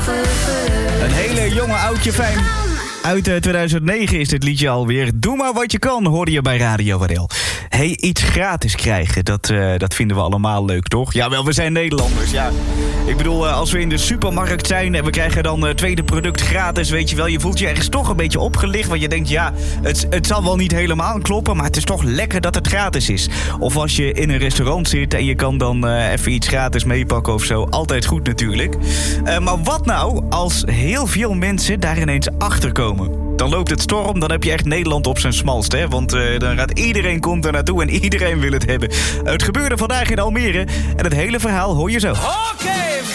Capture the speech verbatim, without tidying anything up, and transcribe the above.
Een hele jonge oudje fijn. Uit uh, tweeduizend negen is dit liedje alweer. Doe maar wat je kan, hoorde je bij Radio R L. Hey, iets gratis krijgen, dat, uh, dat vinden we allemaal leuk, toch? Jawel, we zijn Nederlanders, ja. Ik bedoel, uh, als we in de supermarkt zijn en we krijgen dan het uh, tweede product gratis, weet je wel. Je voelt je ergens toch een beetje opgelicht, want je denkt, ja, het, het zal wel niet helemaal kloppen, maar het is toch lekker dat het gratis is. Of als je in een restaurant zit en je kan dan uh, even iets gratis meepakken of zo. Altijd goed natuurlijk. Uh, maar wat nou als heel veel mensen daar ineens achter komen? Dan loopt het storm, dan heb je echt Nederland op zijn smalst, hè? Want uh, dan gaat iedereen komt er naartoe en iedereen wil het hebben. Het gebeurde vandaag in Almere en het hele verhaal hoor je zo. Oké,